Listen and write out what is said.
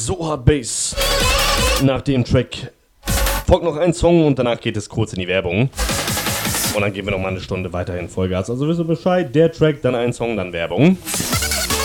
So Hard Bass. Nach dem Track folgt noch ein Song und danach geht es kurz in die Werbung. Und dann gehen wir noch mal eine Stunde weiter in Vollgas. Also wisst ihr Bescheid, der Track, dann ein Song, dann Werbung.